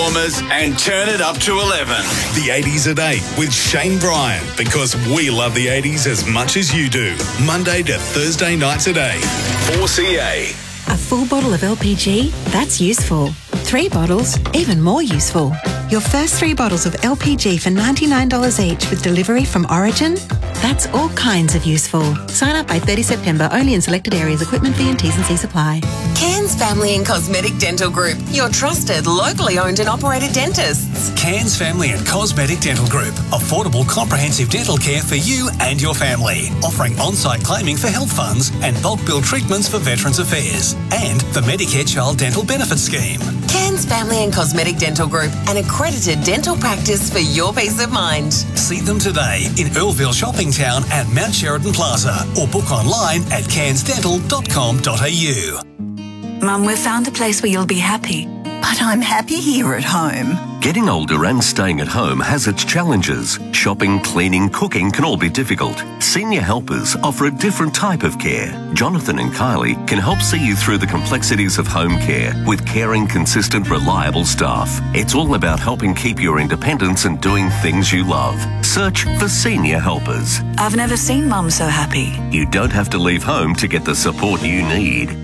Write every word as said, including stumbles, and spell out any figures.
And turn it up to eleven. The eighties at eight with Shane Bryan, because we love the eighties as much as you do. Monday to Thursday nights at eight. four C A. A full bottle of L P G? That's useful. Three bottles? Even more useful. Your first three bottles of L P G for ninety-nine dollars each with delivery from Origin? That's all kinds of useful. Sign up by thirtieth September, only in selected areas. Equipment fee and T's and C's apply. Cairns Family and Cosmetic Dental Group, your trusted, locally owned and operated dentists. Cairns Family and Cosmetic Dental Group. Affordable, comprehensive dental care for you and your family. Offering on-site claiming for health funds and bulk bill treatments for Veterans Affairs. And the Medicare Child Dental Benefit Scheme. Cairns Family and Cosmetic Dental Group, an accredited dental practice for your peace of mind. See them today in Earlville Shopping Town at Mount Sheridan Plaza, or book online at cairns dental dot com dot a u. Mum, we've found a place where you'll be happy. But I'm happy here at home. Getting older and staying at home has its challenges. Shopping, cleaning, cooking can all be difficult. Senior Helpers offer a different type of care. Jonathan and Kylie can help see you through the complexities of home care with caring, consistent, reliable staff. It's all about helping keep your independence and doing things you love. Search for Senior Helpers. I've never seen Mum so happy. You don't have to leave home to get the support you need.